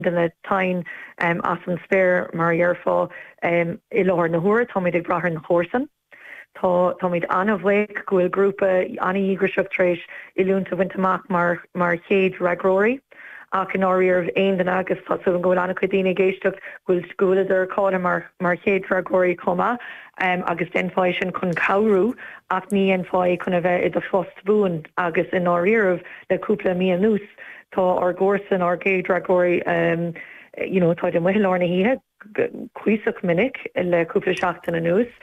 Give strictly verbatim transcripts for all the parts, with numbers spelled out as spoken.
na tain um, as an spéir mar dhearfá um, i láthir na huair tá mid ag brathair na chósan. Tá tá mid anna bhhéic gohfuil grúpa anna ígraiseach tréis i lúnta bhaintach mar mar chéad ragróirí. Ach in áíarh aon den agus tá so an ggóil anna chudaine géisteach bhfuil scoúla ar cála mar mar chéad ragróirí comma um, agus den fáid sin chun cabhrú ach ní an fáid chun a bheith i do fost bhuan agus in áíarh leúpla mí nús tá ar gcósan ar céad ragróirí um, you know, tá den mhuiilárna híthe cuiseach minic leúpla seachtain na nús.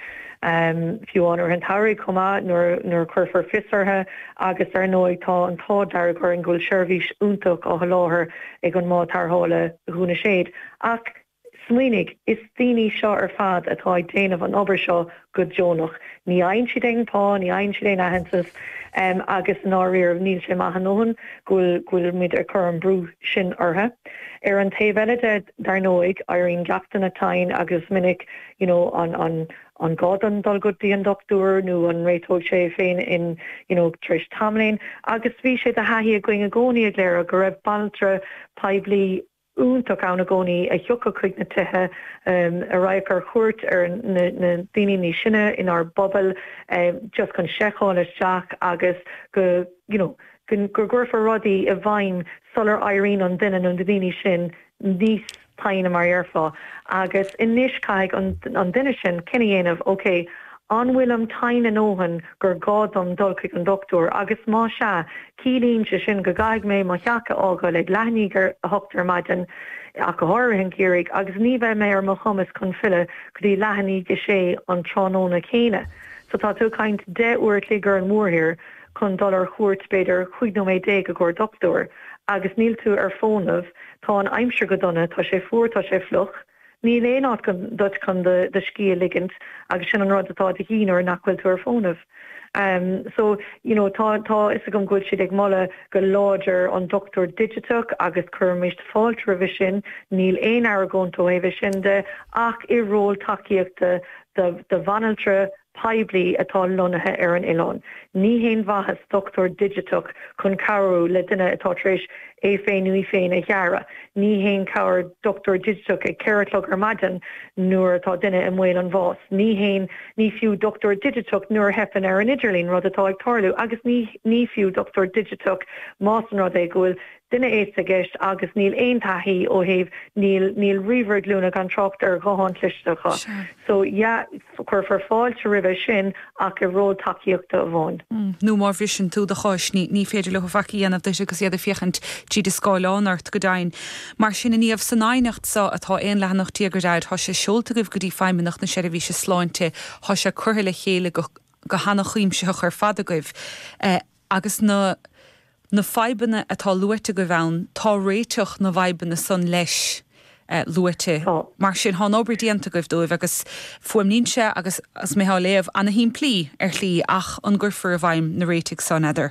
Um, fiúan ar an tairí comá nuair chuirfar fisarthe agus ar nóid tá an tá deargur an ghfuil seirbhís úntaach á láthair ag an má tarthála dhúna séad. Ach smuoinnig is daoine seo ar fad atá ag déanamh an obair seo go Jonach. Ní aon siad agantá, ní aon siad éon ahantas um, agus an áíar níl sé maithanóhan ghfuil ghfuil mid ar chur an brú sin orthe. Ar an taobh eile de dar nóig ar on gaptain na tain agus minic you know, an an an god an dalgudí an doctor nó an réitóg sé féin in you know, tris tamlin agus bhí sé a haí a going a gcónaí ag léir go raibh baltra peblií úntaach anna gcónaí a thiocca chuig na tuthe um, a raibh ar chuirt ar na, na daoine ní sinne in our bubble um, just chun seáil isteach agus go you know, gur ggurfar rudaí a bhaim solar Irene an duine an daoine sin níos taine mar dhearfá agus in níos caiig an, an duine sin cinine dhéanamh okay an bhfuil am taine nóhan gur gádam dulcaigh an doctor agus má se cílíonn se sin go gaig mé má cheacha ágáil ag leithní gur a thugtar maidin a go háirthin círaigh agus ní bheith mé ar mo chumas chun fille go dtí leithní go sé an tránóna chéine. So tá tú caint de uair ligar an mórthir chun dul ar chuirt beidir chuig nó mé dé go gur doctor agus níl tú ar fónamh tá an aimsir go donna tá sé fuair tá sé fluch. Ní léon áit dut chun de, de scí ligint agus sin an rud atá de híar nachhfuil tú ar fónamh. Um, so, you know, tá, tá is a gom gúil siad ag mala go láidir an doctor digitach agus chuirmist fáilte bhí sin níl éon airgóntó é bhí sin de ach i ról takeíochta de, de vanaltra peblií atá lonathe ar an Oileán. Ní héon bhachas doctor digitach chun cabhrú le duine atá tréis é féin nu féin a ghearra. Ní héon cabhar doctor digitach ag ceirtlog ar maidin nuair atá duine i mhail an bhás. Ní héon ní fiú doctor digitach nuair hepan ar an idirlín rud atá ag tarlú agus ní, ní fiú doctor digitach más an rud é gohfuil duine éit a gceist agus níl éon taithí ó thaobh níl níl riomhar glúna an trocht ar gháin clisteacha. Sure. So yeah, chuir far fáilte ribh sin ach i ról takeíochta a bhain. Mm, nó mar bhrisin tú de cháis ní, ní féidir le faci anamh de agus iad a fiechant tríd scáilánart go dain. Mar sin in níomh san áinecht sa atá éon lehanach tíagardáid tha sé seolta goibh go dtí feimimeach na seirbhí se sláinte tha sé curtha le chéile go, go hana chuimse chur fada goibh. Uh, agus na na feibanna atá luirte go bhain tá réiteach na bhaibanna san leis uh, luirte. Oh. Mar sin há obair díanta goibh dóibh agus fuamníse agus as méá léamh anna hín plí ar chlí ach an gurfur a bhaim na réiteach san idir.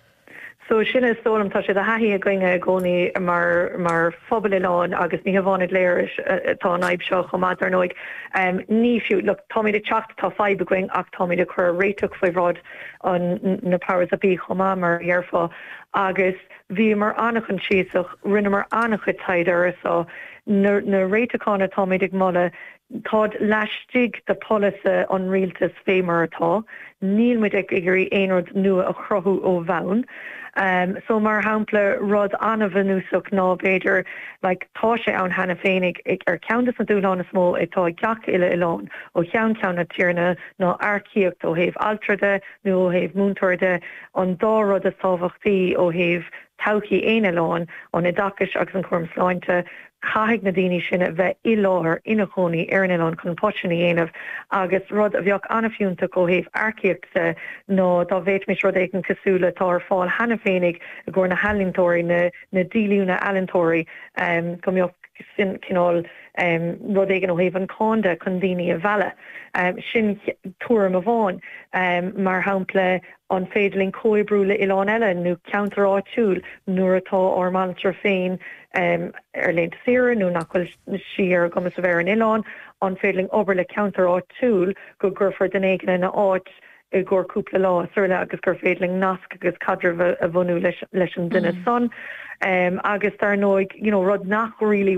So sin is stólam tá sé a haí a goinge a gcónaí mar mar phobal Oileán agus ní bháinid léir tá naib seo chomad ar nóig. Um, ní fiú, look, táid a teach tá feibe going ach táid a chur réiteach faoibrád an na powers a bí chomá mar dhearfá agus bhí mar annach an síosach rinne mar annach a taidir so na, na réiteachánna táid ag mala tád leistigh de polisa an rialtas fémar atá, níl muid ag gurí éonrad nua a chrothú ó bhain. Um, so mar hampla rud anna bhanúsach ná beidir like, tá sé an hena féinnig ag ar ceantas an dúláán is mó ag tá ceach ile Oileán ó chean ceanna tíirna nó arcíocht ó thaobh altrada nó ó thaobh múntóirde an dá rud a sábhachtaí ó thaobh tauchaí éon Oileán an i dtacais agus an chum sláinte caithfidh na daoine sinna bheith i láthair ina chónaí ar an Oileán chun poisina dhéanamh agus rud a bheoh anna fiúnta go thaobh arcíochta nó dá bhéit mis rud éigen cosúla tá ar fáil hena féinnig a ggur na hallintóirí na, na díliúna allintóirí um, go mbeoh sin cinál um, rud éigen ó thaobh an cánda chun daoine a bhealach. Um, sin túram a bháin um, mar hampla an féidirlín cóibrúla Oileán eile nó ceantar áitiúil nuair atá ar mantra féin um, ar léint sira nó nachfuil siar gomas a bheith an Oileán an féidirlín obair le ceantar áitiúil go gurfar den éigean na áit i gcóúpla lá suirle agus gur féadling nasc agus cadreh a bhunú leis leis an duine son. Um, agus tar nóig, you know, rud nach really